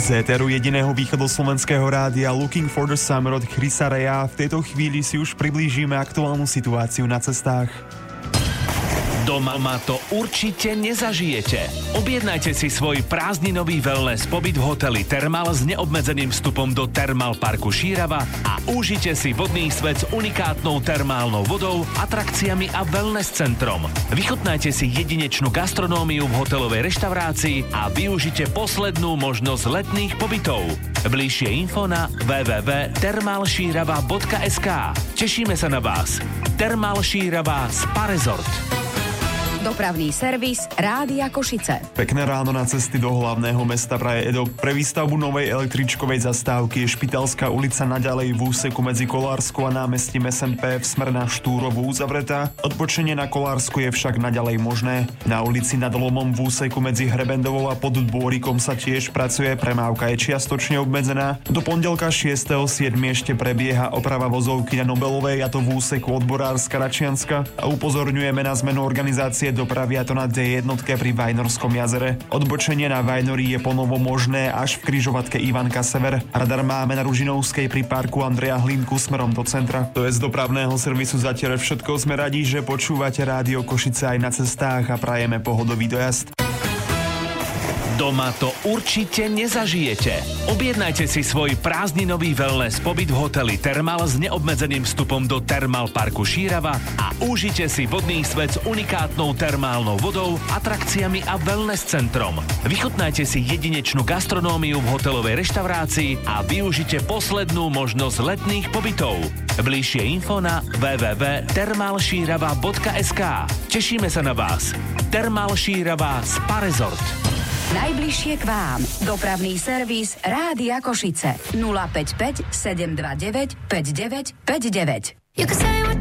Z éteru jediného východoslovenského rádia Looking for the Summer od Chrisa Reya v tejto chvíli si už priblížime aktuálnu situáciu na cestách. Doma to určite nezažijete. Objednajte si svoj prázdninový wellness pobyt v hoteli Thermal s neobmedzeným vstupom do Thermal parku Šírava a užite si vodný svet s unikátnou termálnou vodou, atrakciami a wellness centrom. Vychutnajte si jedinečnú gastronómiu v hotelovej reštaurácii a využite poslednú možnosť letných pobytov. Bližšie info na www.thermalšírava.sk. Tešíme sa na vás. Thermal Šírava Spa Resort. Dopravný servis Rádia Košice. Pekné ráno na cesty do hlavného mesta praje Edo. Pre výstavbu novej električkovej zastávky je Špitálska ulica naďalej v úseku medzi Kolárskou a námestím SNP v smer na Štúrovu uzavretá. Odbočenie na Kolársku je však naďalej možné. Na ulici Nad Lomom v úseku medzi Hrebendovou a pod Dôrikom sa tiež pracuje, premávka je čiastočne obmedzená. Do pondelka 6.7. ešte prebieha oprava vozovky na Nobelovej, a to v úseku Odborárska-Račianska, a upozorňujeme na zmenu organizácie dopravy, a to na D1 pri Vajnorskom jazere. Odbočenie na Vajnorí je ponovo možné až v križovatke Ivanka Sever. Radar máme na Ružinovskej pri parku Andreja Hlinku smerom do centra. To je z dopravného servisu zatiaľ všetko. Sme radi, že počúvate Rádio Košice aj na cestách a prajeme pohodový dojazd. Doma to určite nezažijete. Objednajte si svoj prázdninový wellness pobyt v hoteli Thermal s neobmedzeným vstupom do Thermal parku Šírava a užite si vodný svet s unikátnou termálnou vodou, atrakciami a wellness centrom. Vychutnajte si jedinečnú gastronómiu v hotelovej reštaurácii a využite poslednú možnosť letných pobytov. Bližšie info na www.thermalšírava.sk. Tešíme sa na vás. Thermal Šírava Spa Resort. Najbližšie k vám. Dopravný servis Rádia Košice. 055 729 5959.